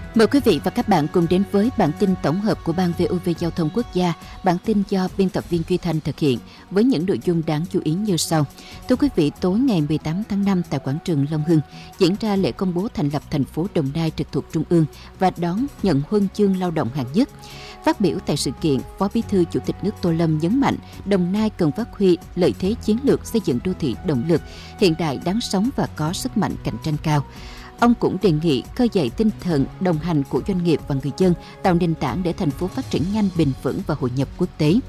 Mời quý vị và các bạn cùng đến với bản tin tổng hợp của Ban VOV Giao thông Quốc gia. Bản tin do biên tập viên Duy Thanh thực hiện với những nội dung đáng chú ý như sau. Thưa quý vị, tối ngày 18 tháng 5 tại quảng trường Long Hưng diễn ra lễ công bố thành lập thành phố Đồng Nai trực thuộc Trung ương và đón nhận huân chương lao động hạng nhất. Phát biểu tại sự kiện, Phó Bí thư Chủ tịch nước Tô Lâm nhấn mạnh Đồng Nai cần phát huy lợi thế chiến lược xây dựng đô thị động lực, hiện đại đáng sống và có sức mạnh cạnh tranh cao. Ông cũng đề nghị khơi dậy tinh thần đồng hành của doanh nghiệp và người dân, tạo nền tảng để thành phố phát triển nhanh, bền vững và hội nhập quốc tế.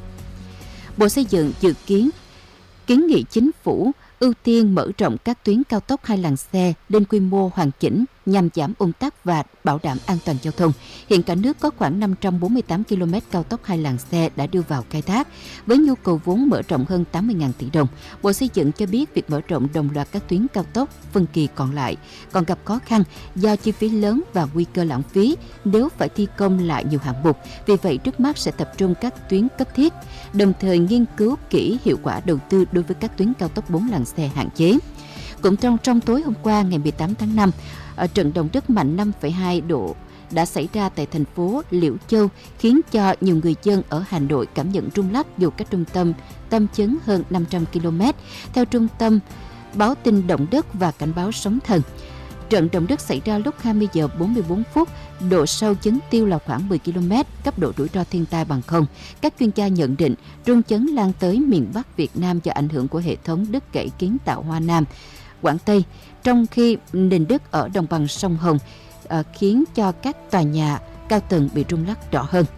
Bộ Xây dựng dự kiến kiến nghị chính phủ ưu tiên mở rộng các tuyến cao tốc 2 làn xe lên quy mô hoàn chỉnh nhằm giảm ùn tắc và bảo đảm an toàn giao thông. Hiện cả nước có khoảng 548 km cao tốc 2 làn xe đã đưa vào khai thác, với nhu cầu vốn mở rộng hơn 80.000 tỷ đồng. Bộ Xây dựng cho biết việc mở rộng đồng loạt các tuyến cao tốc phân kỳ còn lại còn gặp khó khăn do chi phí lớn và nguy cơ lãng phí nếu phải thi công lại nhiều hạng mục. Vì vậy, trước mắt sẽ tập trung các tuyến cấp thiết, đồng thời nghiên cứu kỹ hiệu quả đầu tư đối với các tuyến cao tốc 4 làn xe hạn chế. Cũng trong tối hôm qua, ngày 18 tháng 5, trận động đất mạnh 5,2 độ đã xảy ra tại thành phố Liễu Châu, khiến cho nhiều người dân ở Hà Nội cảm nhận rung lắc dù cách trung tâm tâm chấn hơn 500 km. Theo trung tâm báo tin động đất và cảnh báo sóng thần, trận động đất xảy ra lúc 20 giờ 44 phút, độ sâu chấn tiêu là khoảng 10 km, cấp độ rủi ro thiên tai bằng 0. Các chuyên gia nhận định rung chấn lan tới miền Bắc Việt Nam do ảnh hưởng của hệ thống đất gãy kiến tạo Hoa Nam, Quảng Tây, trong khi nền đất ở đồng bằng sông Hồng khiến cho các tòa nhà cao tầng bị rung lắc rõ hơn.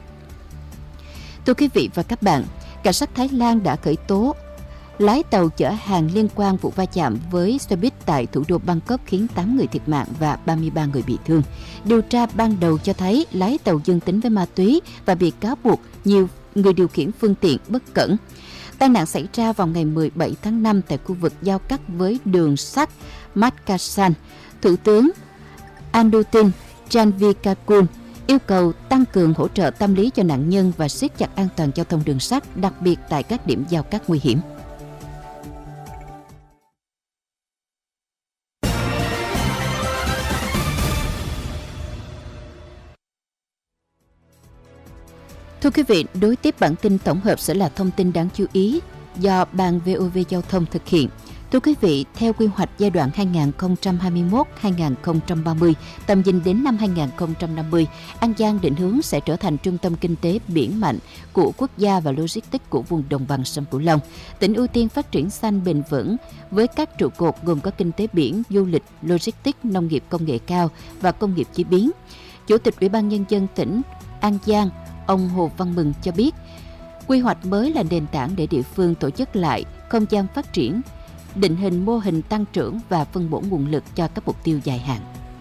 Thưa quý vị và các bạn, cảnh sát Thái Lan đã khởi tố lái tàu chở hàng liên quan vụ va chạm với xe buýt tại thủ đô Bangkok khiến 8 người thiệt mạng và 33 người bị thương. Điều tra ban đầu cho thấy lái tàu dương tính với ma túy và bị cáo buộc nhiều người điều khiển phương tiện bất cẩn. Tai nạn xảy ra vào ngày 17 tháng 5 tại khu vực giao cắt với đường sắt Makassar. Thủ tướng Anutin Chanvirakul yêu cầu tăng cường hỗ trợ tâm lý cho nạn nhân và siết chặt an toàn giao thông đường sắt, đặc biệt tại các điểm giao cắt nguy hiểm. Thưa quý vị, đối tiếp bản tin tổng hợp sẽ là thông tin đáng chú ý do Ban VOV Giao thông thực hiện. Thưa quý vị, theo quy hoạch giai đoạn 2021-2030, tầm nhìn đến năm 2050, An Giang định hướng sẽ trở thành trung tâm kinh tế biển mạnh của quốc gia và logistics của vùng đồng bằng sông Cửu Long. Tỉnh ưu tiên phát triển xanh bền vững với các trụ cột gồm có kinh tế biển, du lịch, logistics, nông nghiệp công nghệ cao và công nghiệp chế biến. Chủ tịch Ủy ban Nhân dân tỉnh An Giang, ông Hồ Văn Mừng cho biết, quy hoạch mới là nền tảng để địa phương tổ chức lại không gian phát triển, định hình mô hình tăng trưởng và phân bổ nguồn lực cho các mục tiêu dài hạn.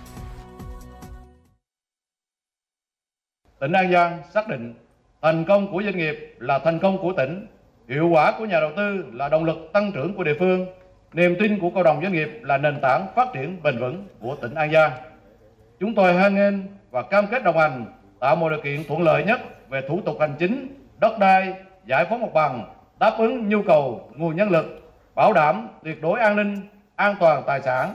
Tỉnh An Giang xác định thành công của doanh nghiệp là thành công của tỉnh, hiệu quả của nhà đầu tư là động lực tăng trưởng của địa phương, niềm tin của cộng đồng doanh nghiệp là nền tảng phát triển bền vững của tỉnh An Giang. Chúng tôi hoan nghênh và cam kết đồng hành, tạo mọi điều kiện thuận lợi nhất về thủ tục hành chính, đất đai, giải phóng mặt bằng, đáp ứng nhu cầu nguồn nhân lực, bảo đảm tuyệt đối an ninh, an toàn tài sản